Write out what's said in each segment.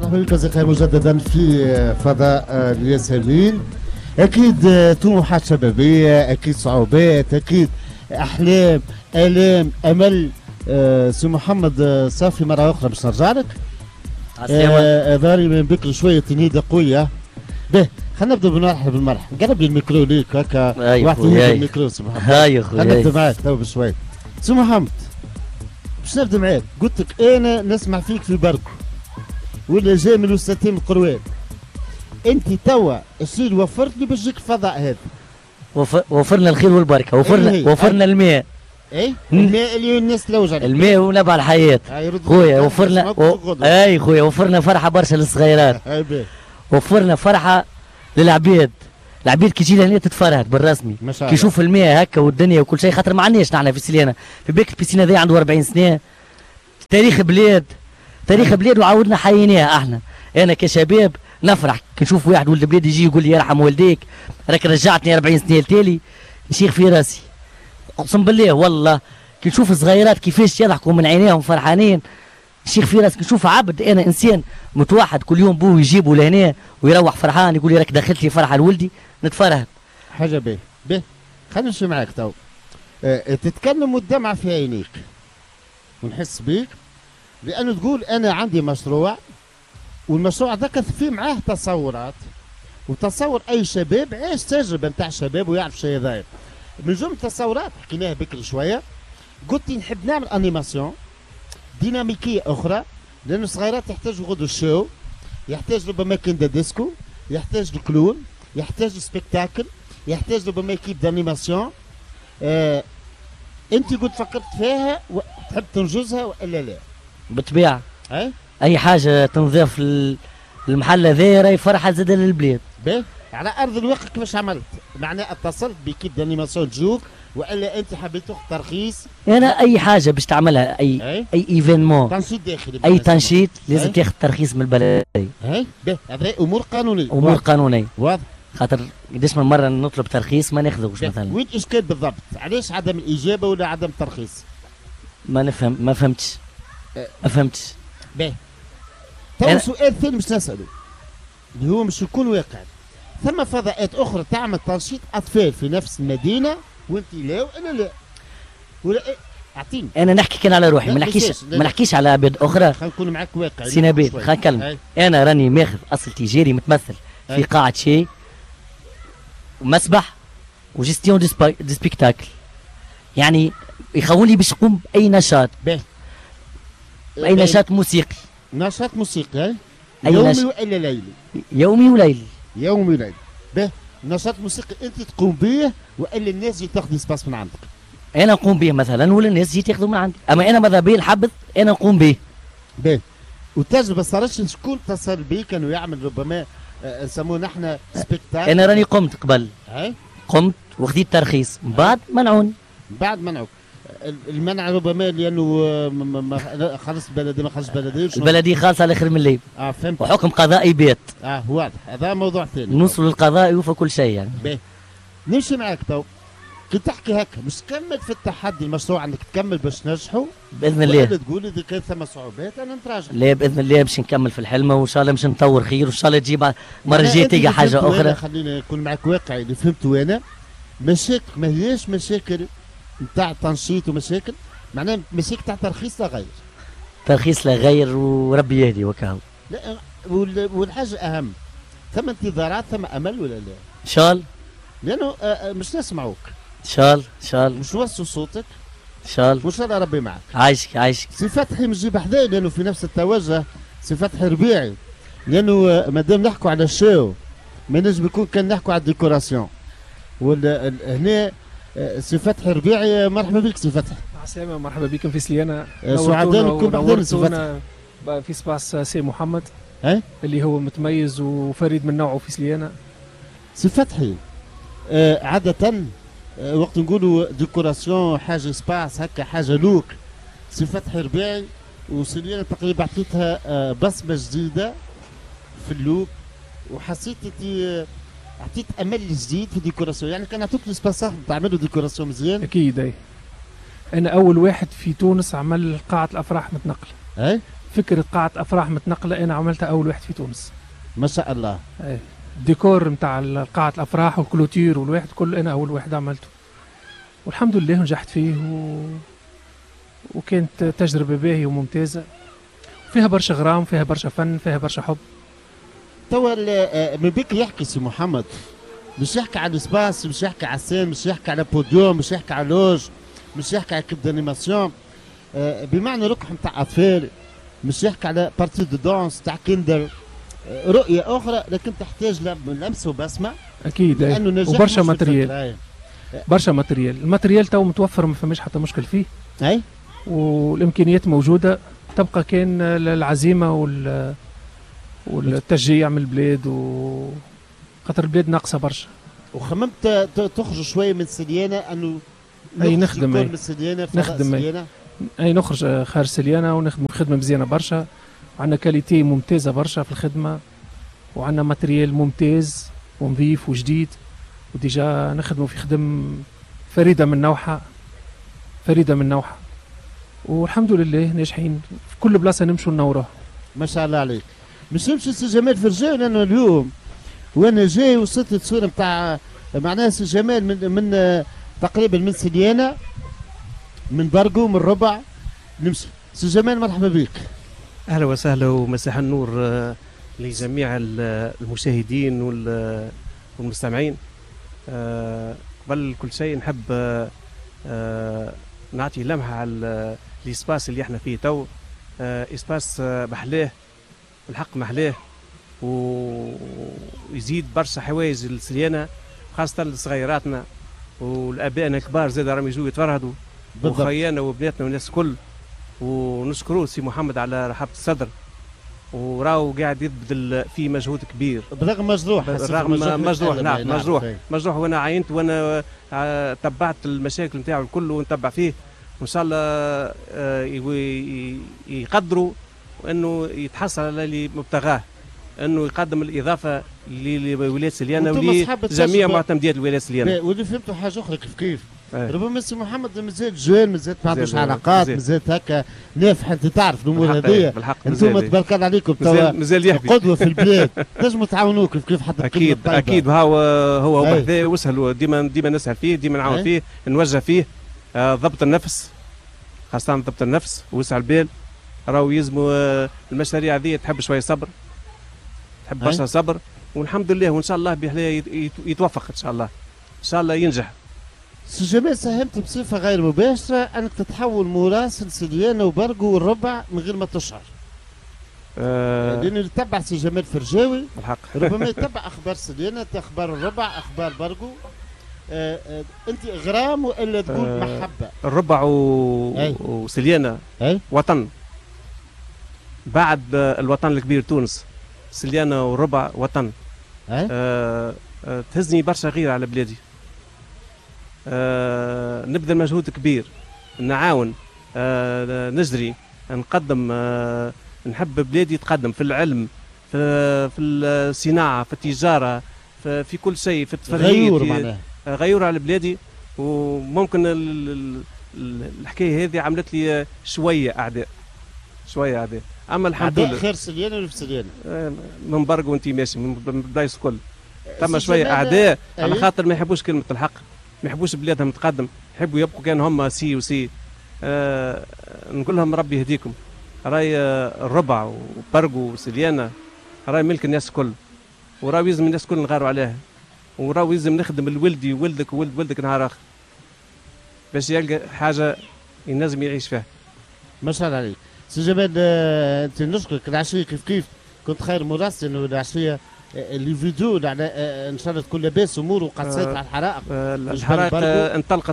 مرحبا بك أصدقائي مجددا في فضاء الياسمين. أكيد طموحات شبابية، أكيد صعوبات، أكيد أحلام، آلام، أمل. سي محمد صافي مرة أخرى باش نرجع لك. ظهري من بكري شوية تنهيدة قوية. به خلينا نبدا بنرحب بالمرحب. قرب لي الميكرو ليك هكا. واحد الميكرو سي محمد. هاي خويا. خلينا نبدا معاك تو بشوية. سي محمد باش نبدا معاك. قلت لك أنا نسمع فيك في بركو ولا جاي من وساتين القروان. أنت توا الشيء اللي وفرت لي باش يجيك الفضاء هذا. وفرنا الخير والبركة، وفرنا الماء. اي الماء اللي الناس لوجع الماء ونبع الحياة. خويا وفرنا خويا وفرنا فرحة برشا للصغيرات. وفرنا فرحة للعباد. العباد كي تجي لهنا تتفرهد بالرسمي كي يشوف الماء هكا والدنيا وكل شيء، خاطر ما عندناش نحن في سليانة في بالك البيسين هذا عنده 40 سنة. تاريخ بلاد وعاودنا حييناها احنا. انا كشباب نفرح كي نشوف واحد ولد بلاد يجي يقول لي يرحم والديك راك رجعتني 40 سنة لتالي، نشيخ في راسي اقسم بالله. والله كي نشوف الصغيرات كيفاش يضحكوا من عينيهم فرحانين، نشيخ في راسي. كي نشوف عبد انا انسان متوحد كل يوم بوه يجيبه لهنا ويروح فرحان يقول لي راك دخلت لي فرحه لولدي، نتفرهد. حاجه باهي خلينا نمشي معاك تو. تتكلم والدمعه في عينيك ونحس بيك، لانه تقول انا عندي مشروع والمشروع ذاك فيه معاه تصورات، وتصور اي شباب عايش تجربه نتاع شباب ويعرف شيء داير. من جمله التصورات حكيناها بكري شويه، قلت لي نحب نعمل انيماسيون ديناميكيه اخرى، لانه الصغيرات يحتاجوا غدو الشو، يحتاج ربما كندا ديسكو، يحتاج الكلون، يحتاج سبيكتاكل، يحتاج ربما كيب دانيماسيون. انت قلت فكرت فيها وتحب تنجزها والا لا؟ بالطبيعه. اي حاجه تنضاف المحل هذا راهي فرحه زاده للبلاد. باهي على ارض الواقع كيفاش عملت؟ معناها اتصلت بكيب دانيماسيون تجوك والا انت حبيت تاخذ ترخيص؟ انا اي حاجه باش تعملها اي ايفينمون تنشيط داخلي، اي تنشيط لازم تاخذ ترخيص من البلديه. باهي هذا امور قانونيه. امور قانونيه واضح. خاطر قداش من مره نطلب ترخيص ما ناخذوش مثلا. وين الاشكال بالضبط؟ علاش عدم الاجابه ولا عدم الترخيص؟ ما فهمتش. ما فهمتش. باهي تو سؤال ثاني باش نساله اللي هو مش يكون واقعي. ثم فضاءات اخرى تعمل تنشيط اطفال في نفس المدينه وانت لا ولا لا؟ ولا إيه؟ اعطيني. انا نحكي كان على روحي، ما نحكيش على عباد اخرى. خلينا نكون معك واقعي. سي نبيل خلينا نتكلم. انا راني ماخذ اصل تجاري متمثل في قاعه شيء ومسبح وجيستيون دي سبيكتاكل، يعني يخولي باش نقوم باي نشاط. اي نشاط موسيقي. نشاط موسيقي يومي ولا ليلي؟ يومي وليلي. يومي وليلي. باهي نشاط موسيقي انت تقوم به والا الناس تجي تاخذ سباس من عندك؟ انا نقوم به مثلا ولا الناس تجي تاخذوا من عندي، اما انا ماذا بي الحبذ انا نقوم به. باهي والتجربه صارتش شكون اتصل بيك انه يعمل ربما نسموه نحن سبيكتاكل؟ انا راني قمت قبل. قمت وخذيت ترخيص من بعد منعوني. بعد منعوك. المنع ربما لانه خلص البلديه ما خلص البلديه. البلديه خالصه على اخر من الليل. فهمت. وحكم قضائي بيت. واضح. هذا موضوع ثاني. نوصلوا للقضاء يوفى كل شيء يعني. باهي نمشي معاك تو. كي تحكي هكا مش تكمل في التحدي المشروع انك تكمل باش نجحوا باذن الله. ولا تقول اذا كان ثم صعوبات انا نتراجع؟ لا باذن الله باش نكمل في الحلمه وان شاء الله باش نطور خير وان شاء الله تجيب مره جايه تلقى حاجه اخرى. خليني نكون معك واقعي. اللي فهمته انا مشاكل ما هياش مشاكل نتاع تنشيط ومشاكل، معناها مشاكل تاع ترخيص لا غير. ترخيص لا غير وربي يهدي وكاهو. لا والحاجه اهم ثم انتظارات ثم امل ولا لا؟ ان شاء الله. لانه مش نسمعوك. ان شاء الله ان شاء الله. مش نوصلوا صوتك. ان شاء الله. وان شاء الله ربي معك. عايشك. سي فتحي مش جيب حدايا لانه في نفس التوجه. سي فتحي ربيعي لانه مادام نحكوا على الشو ما نجم يكون كان نحكوا على الديكوراسيون. ولا هنا سي فتحي ربيعي. مرحبا بك سي فتحي. عسلامة مرحبا بكم في سليانة. سعداء نكون بحضور سي فتحي. في سباس سي محمد اللي هو متميز وفريد من نوعه في سليانة. سي فتحي عادة وقت نقولوا ديكوراسيون حاجة سباس هكا حاجة لوك، سي فتحي ربيعي وسليانة تقريبا عطيتها بصمة جديدة في اللوك، وحسيت عطيت امل جديد في الديكوراسيون. يعني كان عطوك السباسات تعملوا ديكوراسيون مزيان؟ اكيد. انا اول واحد في تونس عمل قاعة الافراح متنقلة. فكره قاعه افراح متنقله انا عملتها اول واحد في تونس. ما شاء الله. الديكور نتاع قاعه الافراح والكلوتير والواحد كل انا اول واحد عملته، والحمد لله نجحت فيه وكانت تجربه باهيه وممتازه، فيها برشا غرام، فيها برشا فن، فيها برشا حب. توا من بك يحكي سي محمد، مش يحكي على السباس، مش يحكي على السين، مش يحكي على بوديوم، مش يحكي على لوج، مش يحكي على كيب دانيماسيون بمعنى ركح نتاع اطفال، مش يحكي على بارتي دو دونس تاع كندر، رؤيه اخرى لكن تحتاج لمس وبسمه. اكيد وبرشا ماتريال، برشا ماتريال. الماتريال تو متوفر، ما فماش حتى مشكل فيه. اي والامكانيات موجوده، تبقى كان العزيمه والتشجيع من البلاد، خاطر البلاد ناقصه برشا. وخممت تخرج شويه من سليانه انه نخدم من سليانه سليانه نخرج خارج سليانه ونخدم خدمه مزيانه برشا، وعندنا كاليتي ممتازه برشا في الخدمه، وعندنا ماتريال ممتاز ونظيف وجديد، وديجا نخدموا في خدم فريده من نوعها، والحمد لله ناجحين في كل بلاصه نمشوا ننوروها. ما شاء الله عليك. مش نمشي سي جمال فرجان. انا اليوم وانا جاي وصلت الصوره نتاع معناها سي جمال من تقريبا من سليانه، من برقو، من ربع. نمشي سي جمال، مرحبا بك. اهلا وسهلا ومساء النور لجميع المشاهدين والمستمعين. قبل كل شيء نحب نعطي لمحه على الاسباس اللي احنا فيه تو. اسباس محلاه، الحق محلاه، ويزيد برشا حوايج للسليانه، خاصه لصغيراتنا والابائنا الكبار زاد راهم يجوا يتفرهدوا، وخيانا وبناتنا والناس الكل. ونشكروه سي محمد على رحابه الصدر، وراهو قاعد يبذل فيه مجهود كبير برغم مجروح. نعم مجروح. وانا عينت وانا تبعت المشاكل نتاعو الكل ونتبع فيه، وان شاء الله يقدروا انه يتحصل على اللي مبتغاه، انه يقدم الاضافه لولايه سليانه ولجميع معتمديات الولايه سليانه. واللي فهمتوا حاجه اخرى كيف ربما سي محمد مازال جوال، مازال ما عندوش علاقات، مازال هكا نافح. انت تعرف الامور هذيا، انتم تبارك الله عليكم مازال يحبي قدوه في البلاد. تنجموا تعاونوك كيف حتى اكيد هو بحثي وسهل، ديما نسهل فيه، ديما نعاون فيه، نوجه فيه. ضبط النفس، خاصه ضبط النفس ووسع البال. راهو يلزموا المشاريع هذه تحب شويه صبر، تحب برشا صبر، والحمد لله. وان شاء الله بحلاه يتوفق ان شاء الله، ان شاء الله ينجح. سي جمال، ساهمت بصفه غير مباشره انك تتحول مراسل سليانه وبرقو والربع من غير ما تشعر. لانه يتبع سي جمال فرجاوي الحق ربما يتبع اخبار سليانه، اخبار الربع، اخبار برقو. انت غرام والا تقول محبه؟ الربع وسليانه وطن بعد الوطن الكبير تونس. سليانه والربع وطن. تهزني برشا غيره على بلادي. نبذل مجهود كبير، نعاون، نجري، نقدم، نحب بلادي تقدم في العلم، في الصناعه، في التجاره، في كل شيء، في التفرهيد. غيور على بلادي. وممكن الحكايه هذه عملت لي شويه اعداء. اما الحمد لله. خير سليانه ولا في سليانه؟ من برق وانت ماشي من البدايس الكل. ثم شويه اعداء على خاطر ما يحبوش كلمه الحق، ما يحبوش بلادهم تقدم، يحبوا يبقوا كان هم سي وسي. نقول لهم ربي يهديكم. راي الربع وبرقو وسليانه راي ملك الناس الكل، وراو يلزم الناس الكل نغاروا عليها، وراو يلزم نخدم الولدي وولدك وولد ولدك نهار اخر باش يلقى حاجه ينجم يعيش فيها. ما شاء الله عليك سي جمال. انت نشكرك. العشيه كيف كنت خير مراسل، والعشيه اللي فيديو على ان شاء الله تكون لاباس امور وقد سيطر على الحرائق. الحرائق انطلقت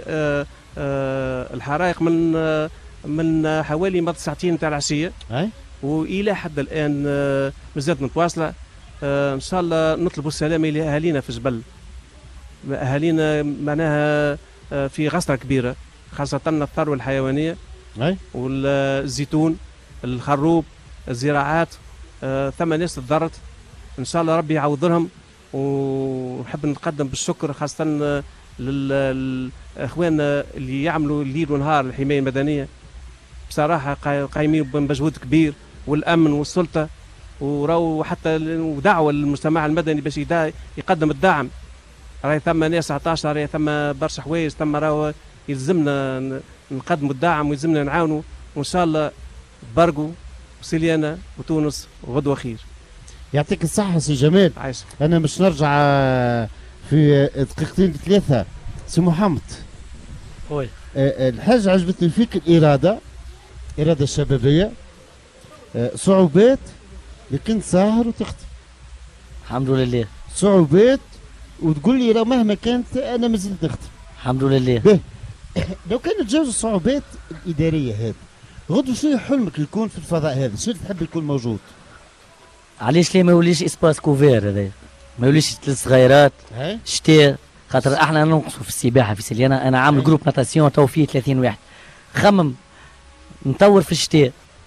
الحرائق من حوالي مضى ساعتين تاع العشيه، والى حد الان مازالت متواصله. ان شاء الله نطلبوا السلامه لاهالينا في جبل، اهالينا معناها في غسره كبيره، خاصه الثروه الحيوانيه والزيتون، الخروب، الزراعات. ثم ناس تضرت، ان شاء الله ربي يعوض لهم. ونحب نقدم بالشكر خاصه للاخوان اللي يعملوا ليل ونهار الحمايه المدنيه، بصراحه قايمين بمجهود كبير، والامن والسلطه وراو حتى ودعوه للمجتمع المدني باش يقدم الدعم. راهي ثم ناس 19 راهي ثم برشا حوايج ثم راهو يلزمنا نقدموا الدعم ويلزمنا نعاونوا، وان شاء الله برقوا وسليانه وتونس وغدوه خير. يعطيك الصحة سي جمال. عايشك. أنا مش نرجع في دقيقتين ثلاثة. سي محمد. وي. الحاجة عجبتني فيك الإرادة الشبابية، صعوبات لكن ساهر وتختم. الحمد لله. صعوبات وتقول لي لو مهما كانت أنا ما زلت نختم. الحمد لله. به لو كانت تجاوز الصعوبات الإدارية هذه، غدو شنو حلمك يكون في الفضاء هذا؟ شنو تحب يكون موجود؟ علاش ليه ما يوليش اسباس كوفير هذا؟ ما يوليش صغيرات شتاء، خاطر احنا ننقصوا في السباحه في سليانه. انا عامل جروب ناتاسيون تو فيه 30 واحد. خمم نطور في الشتاء